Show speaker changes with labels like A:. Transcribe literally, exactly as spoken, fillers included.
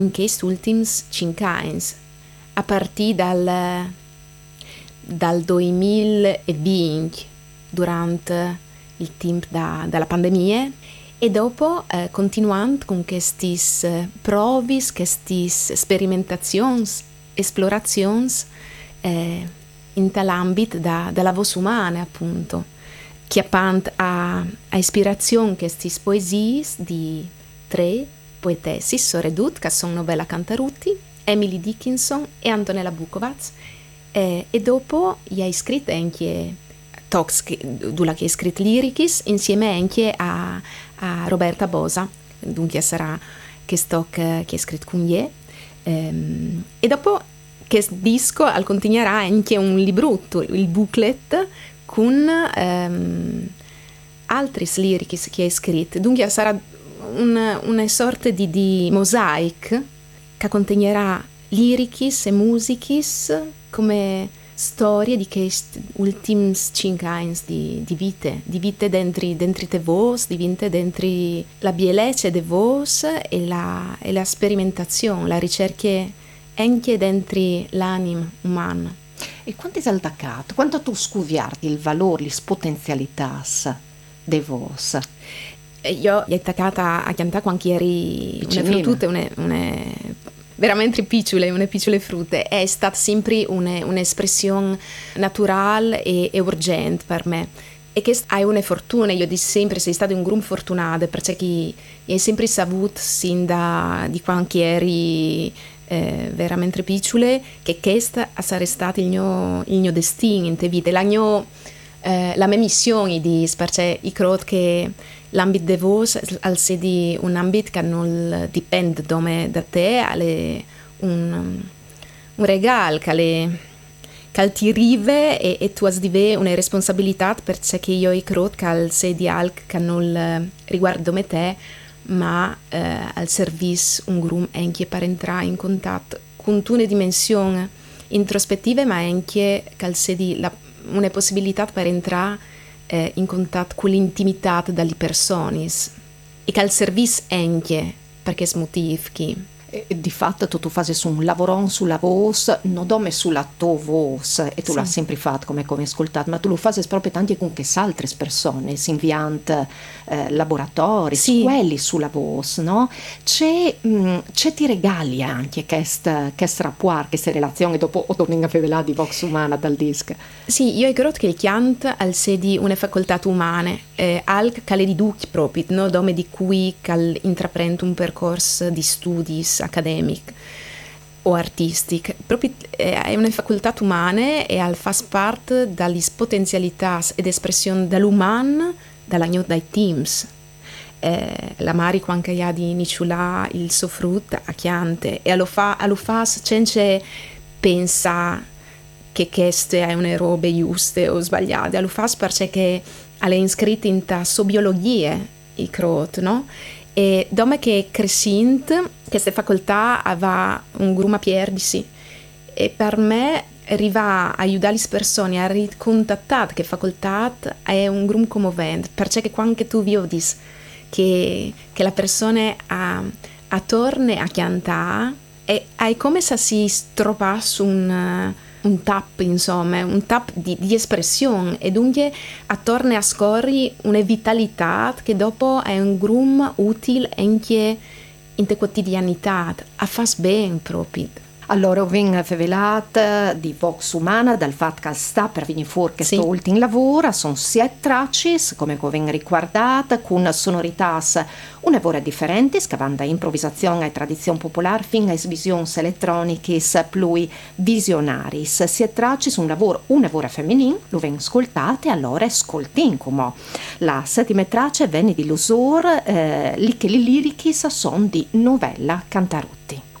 A: in questi ultimi cinque anni, a partire dal, dal duemilaventi, durante il tempo da, della pandemia, e dopo eh, continuando con queste prove, queste sperimentazioni, esplorazioni eh, in l'ambito da, della voce umana, appunto, che appant a, a ispirazione queste poesie di tre poetesse, soredut, che sono Novella Cantarutti, Emily Dickinson e Antonella Bukovac, eh, e dopo gli ha scritto anche talks, dove che ha scritto liricis, insieme anche a, a Roberta Bosa, dunque sarà che stock che ha scritto con lei, ehm, e dopo che disco al continuerà anche un librutto, il booklet, con ehm, altri liricis che ha scritto, dunque sarà una, una sorta di, di mosaic che contenerà liricis e musicis come storie di questi ultimi cinque anni di, di vite, di vite dentro, dentro te vos, di vite dentro la bellezza de vos e la, e la sperimentazione, la ricerca anche dentro l'anima umana.
B: E quanto è attaccato? Quanto tu scuviarti il valore, le potenzialità de vos?
A: Io gli attaccata a cantare quando eri una fruttute, una, una, veramente piccole, una piccole frutte. È stata sempre una, un'espressione naturale e, e urgente per me. E che hai una fortuna, io dico sempre, sei stato un gruppo fortunato, perché hai sempre saputo, sin da di quando eri eh, veramente piccole, che questa sarebbe stato il mio, il mio destino in te vita, la mia, eh, la mia missione, di, perché io credo che l'ambito di voi è di un ambito che non dipende da te, è un, un regalo che, le, che ti arriva e, e tu hai una responsabilità, perché io credo che è di algo che non riguarda te, ma eh, al servizio un gruppo anche per entrare in contatto con una dimensione introspettiva, ma anche che è di la, una possibilità per entrare Eh, in contatto con l'intimità delle persone e che al servizio anche perché è motivo che
B: E, di fatto tu, tu fai su un lavoro sulla voce, non dome sulla tua voce, e tu sì. L'hai sempre fatto come come ascoltato, ma tu lo fai proprio tanti con che altre persone, si inviante eh, laboratori, sì. Quelli sulla voce, no? C'è, mh, c'è ti regali anche questa rapporto, questa relazione, dopo o torniamo a fevelà di vox umana dal disco.
A: Sì, io credo che il chiant al sedi una facoltà umana, eh, al che le riduci proprio, no? Dome di cui cal intraprende un percorso di studi accademic o artistic, proprio eh, è una facoltà umana e al fa parte dalle potenzialità ed espressione dell'uman dall'agno dai teams. Eh, la Mari quando ha di Nicciulà il suo frutto a chiante e allo fa allo fa senza pensa che queste è una robe giuste o sbagliate, allo fa perché è iscritta in ta so biologia i crot, no? E dopo che crescent questa facoltà aveva un gruppo pierdisi e per me arriva a aiutare le persone a ricontattare che facoltà è un gruppo commovente, perché quando tu vedi che, che la persona ha, ha torna a cantare e è come se si trovasse un un tap, insomma, un tap di, di espressione e dunque attorno a scorri una vitalità che dopo è un grum utile anche in te quotidianità, a far bene proprio.
B: Allora, ho vengo fevelata di Vox Umana dal fatto che sta per venire fuori questo sì. Ultimo lavoro, sono sette tracce, come vengo riguardata, con sonorità un'evora differenti, che vanno da improvvisazione e tradizione popolare fino a visioni elettroniche più visionari. Sette tracce su un lavoro, un'evora femminile, lo vengo ascoltate, allora ascoltin come. La settima traccia venne di Lusur, eh, lì che le liriche sono di Novella Cantarutti.